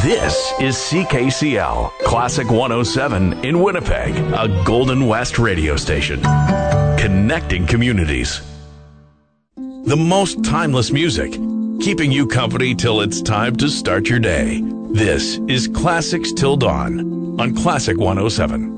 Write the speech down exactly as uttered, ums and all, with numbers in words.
This is C K C L, Classic one oh seven in Winnipeg, a Golden West radio station. Connecting communities. The most timeless music, keeping you company till it's time to start your day. This is Classics Till Dawn on Classic one oh seven.